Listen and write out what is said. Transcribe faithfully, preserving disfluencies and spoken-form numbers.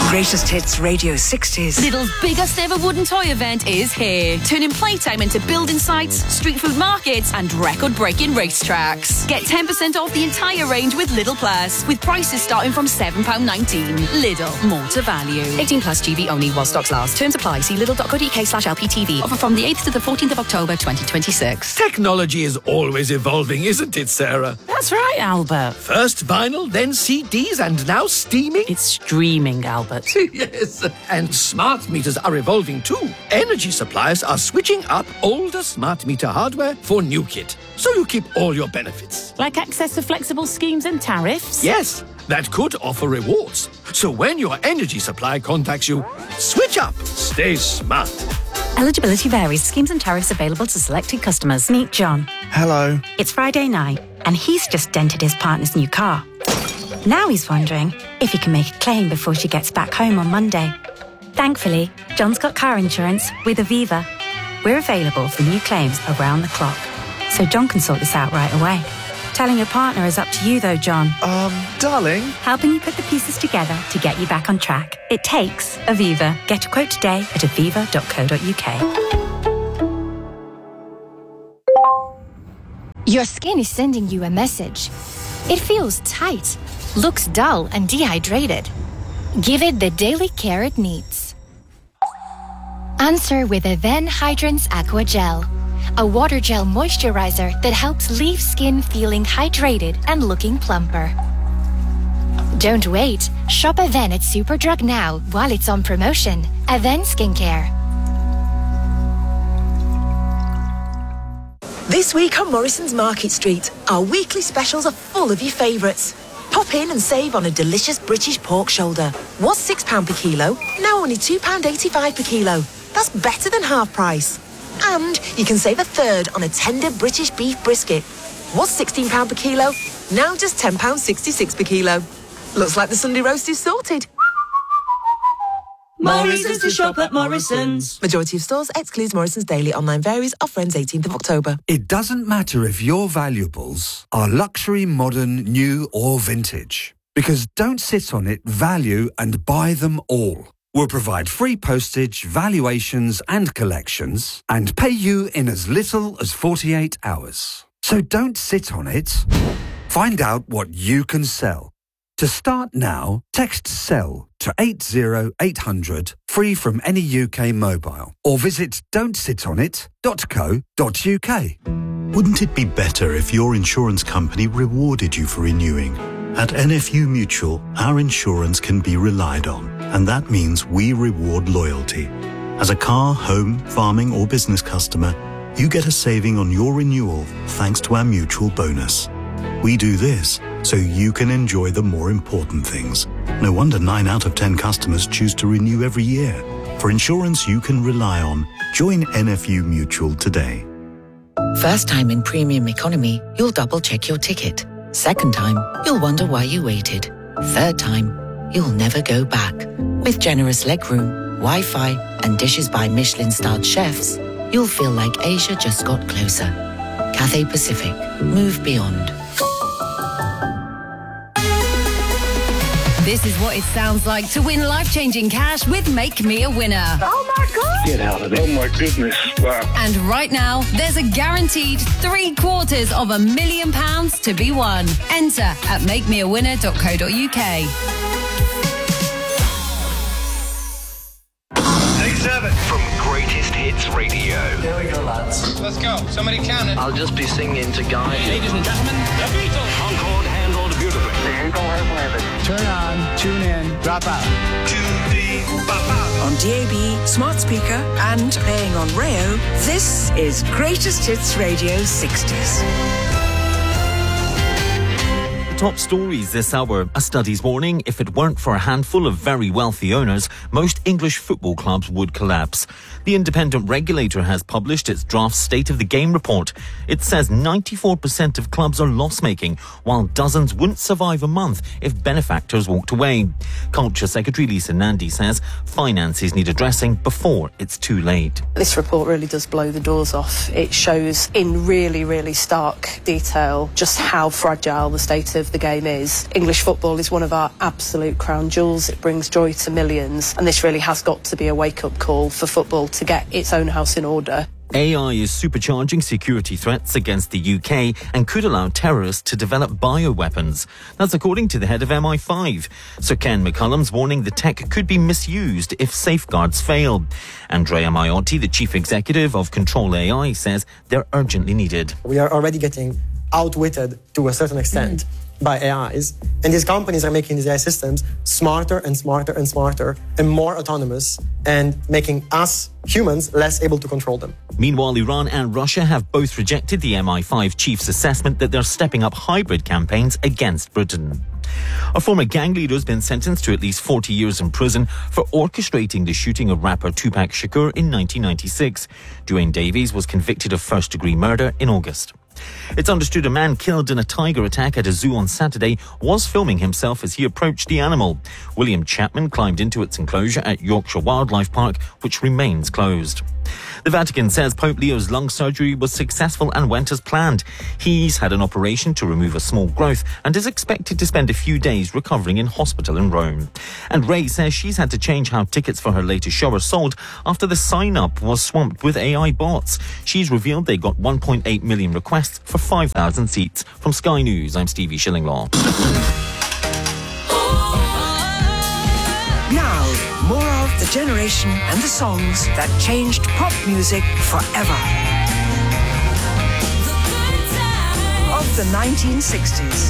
Greatest Hits Radio sixties. Lidl's biggest ever wooden toy event is here, turning playtime into building sites, street food markets and record-breaking racetracks. Get ten percent off the entire range with Lidl Plus, with prices starting from seven pounds nineteen. Lidl, more to value. eighteen plus G B only while stocks last. Terms apply. See lidl.co.uk slash LPTV. Offer from the eighth to the fourteenth of October twenty twenty-six. Technology is always evolving, isn't it, Sarah? That's right, Albert. First vinyl, then C Ds, and now streaming? It's streaming, Albert. Yes, and smart meters are evolving too. Energy suppliers are switching up older smart meter hardware for new kit, so you keep all your benefits. Like access to flexible schemes and tariffs? Yes, that could offer rewards. So when your energy supply contacts you, switch up. Stay smart. Eligibility varies. Schemes and tariffs available to selected customers. Meet John. Hello. It's Friday night, and he's just dented his partner's new car. Now he's wondering if he can make a claim before she gets back home on Monday. Thankfully, John's got car insurance with Aviva. We're available for new claims around the clock, so John can sort this out right away. Telling your partner is up to you though, John. Um, darling. Helping you put the pieces together to get you back on track. It takes Aviva. Get a quote today at aviva dot co dot uk. Your skin is sending you a message. It feels tight, looks dull and dehydrated. Give it the daily care it needs. Answer with Aven Hydrance Aqua Gel, a water gel moisturizer that helps leave skin feeling hydrated and looking plumper. Don't wait. Shop Aven at Superdrug now while it's on promotion. Aven Skincare. This week on Morrison's Market Street, our weekly specials are full of your favourites. Pop in and save on a delicious British pork shoulder. Was six pounds per kilo, now only two pounds eighty-five per kilo. That's better than half price. And you can save a third on a tender British beef brisket. Was sixteen pounds per kilo, now just ten pounds sixty-six per kilo. Looks like the Sunday roast is sorted. Morrison's to shop at Morrison's. Majority of stores excludes Morrison's Daily. Online varies. Offer ends eighteenth of October. It doesn't matter if your valuables are luxury, modern, new or vintage. Because Don't Sit On It value and buy them all. We'll provide free postage, valuations and collections and pay you in as little as forty-eight hours. So don't sit on it. Find out what you can sell. To start now, text SELL to eight zero eight hundred, free from any U K mobile, or visit don't sit on it dot co dot uk. Wouldn't it be better if your insurance company rewarded you for renewing? At N F U Mutual, our insurance can be relied on, and that means we reward loyalty. As a car, home, farming or business customer, you get a saving on your renewal thanks to our mutual bonus. We do this so you can enjoy the more important things. No wonder nine out of ten customers choose to renew every year. For insurance you can rely on, join N F U Mutual today. First time in premium economy, you'll double check your ticket. Second time, you'll wonder why you waited. Third time, you'll never go back. With generous legroom, Wi-Fi and dishes by Michelin-starred chefs, you'll feel like Asia just got closer. Cathay Pacific. Move beyond. This is what it sounds like to win life-changing cash with Make Me a Winner. Oh my God! Get out of there. Oh my goodness. Wow. And right now, there's a guaranteed three quarters of a million pounds to be won. Enter at make me a winner dot co dot uk. Seven from Greatest Hits Radio. Here we go, lads. Let's go. Somebody count it. I'll just be singing to guide you. Ladies and gentlemen, the Beatles. Concord handled beautifully. The Eagle has landed. Turn on, tune in, drop out. Tune deep, pop out. On D A B, smart speaker, and playing on Rayo, this is Greatest Hits Radio sixties. Top stories this hour. A study's warning, if it weren't for a handful of very wealthy owners, most English football clubs would collapse. The independent regulator has published its draft State of the Game report. It says ninety-four percent of clubs are loss-making, while dozens wouldn't survive a month if benefactors walked away. Culture Secretary Lisa Nandy says finances need addressing before it's too late. This report really does blow the doors off. It shows in really, really stark detail just how fragile the state of of the game is. English football is one of our absolute crown jewels. It brings joy to millions, and this really has got to be a wake-up call for football to get its own house in order. A I is supercharging security threats against the U K and could allow terrorists to develop bioweapons. That's according to the head of M I five. Sir Ken McCullum's warning the tech could be misused if safeguards fail. Andrea Maiotti, the chief executive of Control A I, says they're urgently needed. We are already getting outwitted to a certain extent mm. by A Is, and these companies are making these A I systems smarter and smarter and smarter and more autonomous, and making us humans less able to control them. Meanwhile, Iran and Russia have both rejected the M I five chief's assessment that they're stepping up hybrid campaigns against Britain. A former gang leader has been sentenced to at least forty years in prison for orchestrating the shooting of rapper Tupac Shakur in nineteen ninety-six. Duane Davies was convicted of first-degree murder in August. It's understood a man killed in a tiger attack at a zoo on Saturday was filming himself as he approached the animal. William Chapman climbed into its enclosure at Yorkshire Wildlife Park, which remains closed. The Vatican says Pope Leo's lung surgery was successful and went as planned. He's had an operation to remove a small growth and is expected to spend a few days recovering in hospital in Rome. And Ray says she's had to change how tickets for her latest show are sold after the sign-up was swamped with A I bots. She's revealed they got one point eight million requests for five thousand seats. From Sky News, I'm Stevie Shillinglaw. Now, more of the generation and the songs that changed pop music forever. Of the nineteen sixties.